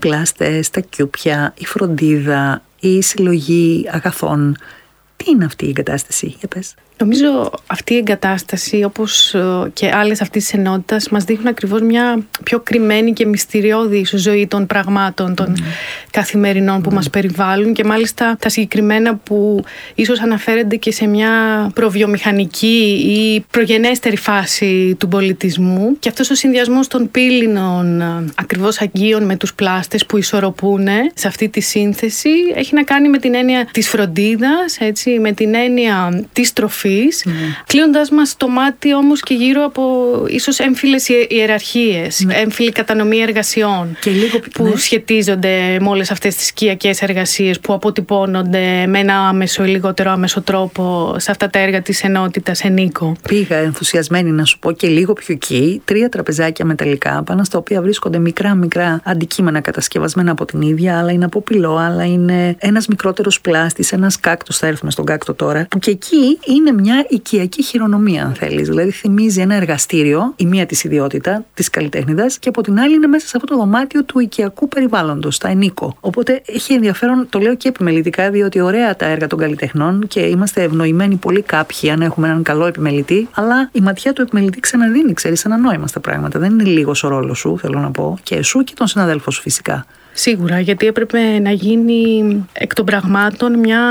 πλάστες, τα κιούπια, η φροντίδα, η συλλογή αγαθών. Τι είναι αυτή η εγκατάσταση, για πες? Νομίζω αυτή η εγκατάσταση, όπως και άλλες αυτής της ενότητας, μας δείχνουν ακριβώς μια πιο κρυμμένη και μυστηριώδη ίσως ζωή των πραγμάτων, των καθημερινών που μας περιβάλλουν, και μάλιστα τα συγκεκριμένα που ίσως αναφέρονται και σε μια προβιομηχανική ή προγενέστερη φάση του πολιτισμού. Και αυτός ο συνδυασμός των πύληνων ακριβώς αγγείων με τους πλάστες που ισορροπούν σε αυτή τη σύνθεση έχει να κάνει με την έννοια της φροντίδας, έτσι, με την έννοια της τροφής. Κλείνοντας μας το μάτι όμως και γύρω από ίσως έμφυλες ιεραρχίες, έμφυλη κατανομή εργασιών και λίγο, που σχετίζονται με όλες αυτές τις οικιακές εργασίες που αποτυπώνονται με ένα άμεσο ή λιγότερο άμεσο τρόπο σε αυτά τα έργα της ενότητας Ενίκο. Πήγα ενθουσιασμένη να σου πω και λίγο πιο εκεί, 3 τραπεζάκια μεταλλικά πάνω στα οποία βρίσκονται μικρά αντικείμενα κατασκευασμένα από την ίδια, άλλα είναι από πυλό, άλλα είναι ένας μικρότερος πλάστης, ένας κάκτος, θα έρθουμε στον κάκτο τώρα, που και εκεί είναι μια οικιακή χειρονομία, αν θέλεις. Δηλαδή θυμίζει ένα εργαστήριο, η μία της ιδιότητα της καλλιτέχνηδας, και από την άλλη είναι μέσα σε αυτό το δωμάτιο του οικιακού περιβάλλοντος, τα Ενίκο. Οπότε έχει ενδιαφέρον, το λέω και επιμελητικά, διότι ωραία τα έργα των καλλιτεχνών και είμαστε ευνοημένοι πολύ κάποιοι αν έχουμε έναν καλό επιμελητή, αλλά η ματιά του επιμελητή ξαναδίνει, ξέρεις, ένα νόημα στα πράγματα. Δεν είναι λίγος ο ρόλος σου, θέλω να πω, και εσού και των συναδέλφων σου φυσικά. Σίγουρα, γιατί έπρεπε να γίνει εκ των πραγμάτων μια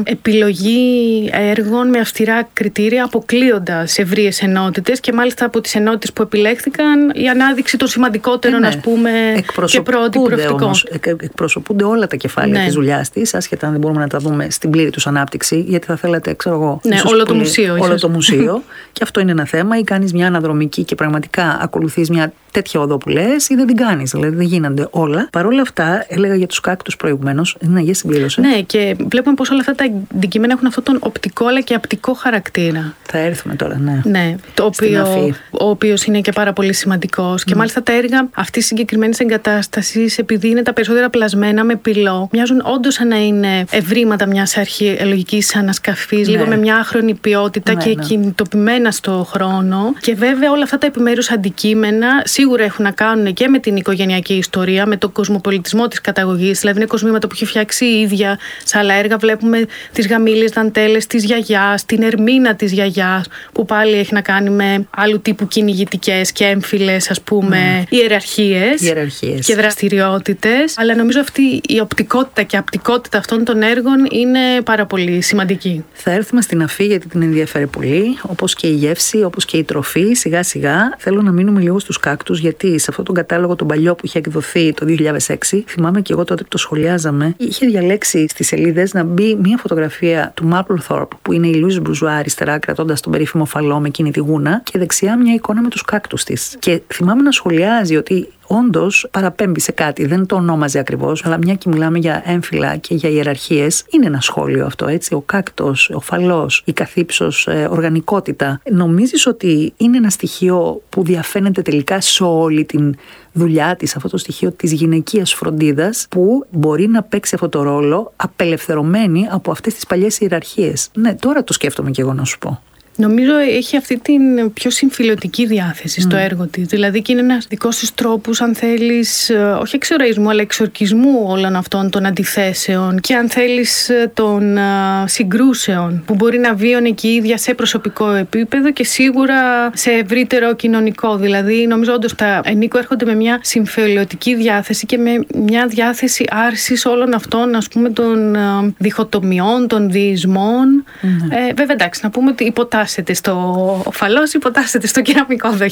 επιλογή έργων με αυστηρά κριτήρια, αποκλείοντας ευρείες ενότητες, και μάλιστα από τις ενότητες που επιλέχθηκαν η ανάδειξη των σημαντικότερων, ας πούμε, και προοπτικών. Εκπροσωπούνται όλα τα κεφάλαια της δουλειάς της, άσχετα αν δεν μπορούμε να τα δούμε στην πλήρη τους ανάπτυξη, γιατί θα θέλατε, ξέρω εγώ, όλο το μουσείο. Και αυτό είναι ένα θέμα, ή κάνεις μια αναδρομική και πραγματικά ακολουθείς μια τέτοια οδό που λες, ή δεν την κάνεις. Δηλαδή δεν γίνονται όλα. Παρ' όλα αυτά, έλεγα για τους κάκτους προηγουμένως, είναι αγία συμπλήρωση. Ναι, και βλέπουμε πως όλα αυτά τα αντικείμενα έχουν αυτόν τον οπτικό αλλά και απτικό χαρακτήρα. Θα έρθουμε τώρα, ναι. Ναι, ο οποίος είναι και πάρα πολύ σημαντικός. Και μάλιστα τα έργα αυτής της συγκεκριμένης εγκατάστασης, επειδή είναι τα περισσότερα πλασμένα με πυλό, μοιάζουν όντως σαν να είναι ευρήματα μιας αρχαιολογικής ανασκαφής, λίγο με μια άχρονη ποιότητα και κινητοποιημένα στο χρόνο. Και βέβαια όλα αυτά τα επιμέρους αντικείμενα σίγουρα έχουν να κάνουν και με την οικογενειακή ιστορία, με τον κοσμοπολιτισμό της καταγωγής. Δηλαδή είναι κοσμήματα που έχει φτιάξει η ίδια. Σε άλλα έργα βλέπουμε τις γαμήλιες δαντέλες της γιαγιάς, την ερμήνα της γιαγιάς, που πάλι έχει να κάνει με άλλου τύπου κυνηγητικές και έμφυλες, ας πούμε, ιεραρχίες και δραστηριότητες. Αλλά νομίζω αυτή η οπτικότητα και απτικότητα αυτών των έργων είναι πάρα πολύ σημαντική. Θα έρθουμε στην αφή γιατί την ενδιαφέρει πολύ, όπως και η γεύση, όπως και η τροφή. Σιγά σιγά θέλω να μείνουμε λίγο στους κάκτους, γιατί σε αυτόν τον κατάλογο τον παλιό που είχε εκδοθεί το 2006, θυμάμαι και εγώ τότε που το σχολιάζαμε, είχε διαλέξει στις σελίδες να μπει μια φωτογραφία του Mapplethorpe, που είναι η Louise Bourgeois αριστερά, κρατώντας τον περίφημο φαλό με εκείνη τη γούνα, και δεξιά μια εικόνα με τους κάκτους της. Και θυμάμαι να σχολιάζει ότι όντως παραπέμπει σε κάτι, δεν το ονόμαζε ακριβώς, αλλά μια και μιλάμε για έμφυλα και για ιεραρχίες, είναι ένα σχόλιο αυτό, έτσι. Ο κάκτος, ο φαλός, η καθύψος οργανικότητα. Νομίζεις ότι είναι ένα στοιχείο που διαφαίνεται τελικά σε όλη την δουλειά της, αυτό το στοιχείο της γυναικείας φροντίδας, που μπορεί να παίξει αυτό το ρόλο απελευθερωμένη από αυτές τις παλιές ιεραρχίες? Ναι, τώρα το σκέφτομαι κι εγώ, να σου πω. Νομίζω έχει αυτή την πιο συμφιλιωτική διάθεση στο έργο της. Δηλαδή και είναι ένας δικός της τρόπους, αν θέλεις, όχι εξοραϊσμού, αλλά εξορκισμού όλων αυτών των αντιθέσεων και, αν θέλεις, των συγκρούσεων που μπορεί να βίωνε και η ίδια σε προσωπικό επίπεδο και σίγουρα σε ευρύτερο κοινωνικό. Δηλαδή, νομίζω όντως τα Ενίκο έρχονται με μια συμφιλιωτική διάθεση και με μια διάθεση άρσης όλων αυτών, ας πούμε, των διχοτομιών, των διεισμών. Βέβαια, εντάξει, να πούμε ότι υποτάσσεται στο φαλός, υποτάσσεται στο κεραμικό δοχείο.